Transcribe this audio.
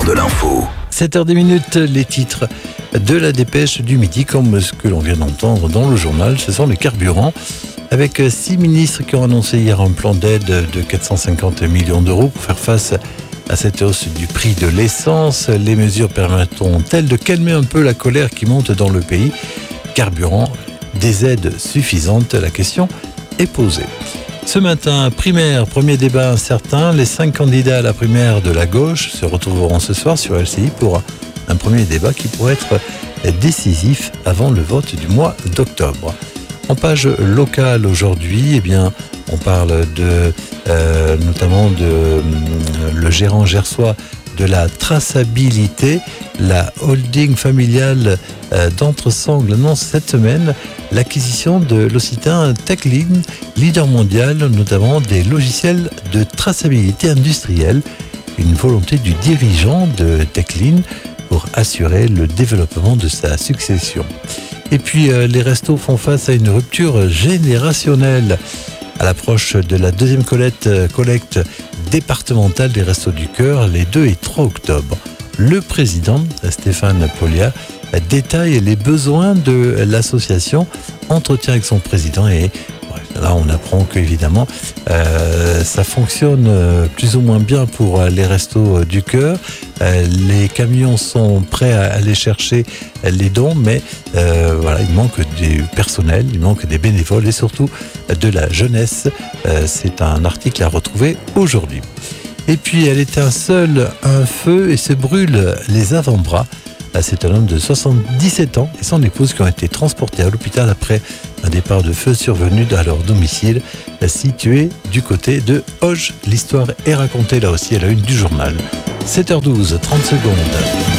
de l'info. 7h10, les titres de la dépêche du midi, comme ce que l'on vient d'entendre dans le journal, ce sont les carburants. Avec 6 ministres qui ont annoncé hier un plan d'aide de 450 millions d'euros pour faire face à cette hausse du prix de l'essence. Les mesures permettront-elles de calmer un peu la colère qui monte dans le pays? Carburant, des aides suffisantes? La question est posée. Ce matin, primaire, premier débat incertain. Les 5 candidats à la primaire de la gauche se retrouveront ce soir sur LCI pour un premier débat qui pourrait être décisif avant le vote du mois d'octobre. En page locale aujourd'hui, on parle notamment de le gérant gersois de la traçabilité. La holding familiale d'Entresangles annonce cette semaine l'acquisition de l'Occitan Techline, leader mondial notamment des logiciels de traçabilité industrielle. Une volonté du dirigeant de Techline pour assurer le développement de sa succession. Et puis les restos font face à une rupture générationnelle. À l'approche de la deuxième collecte départementale des Restos du Cœur, les 2 et 3 octobre. Le président, Stéphane Polliat, détaille les besoins de l'association, entretien avec son président et là on apprend qu'évidemment ça fonctionne plus ou moins bien pour les Restos du Cœur. Les camions sont prêts à aller chercher les dons, mais il manque du personnel, il manque des bénévoles et surtout de la jeunesse. C'est un article à retrouver aujourd'hui. Et puis elle éteint seule un feu et se brûle les avant-bras. C'est un homme de 77 ans et son épouse qui ont été transportés à l'hôpital après un départ de feu survenu à leur domicile situé du côté de Auge. L'histoire est racontée là aussi à la une du journal. 7h12, 30 secondes.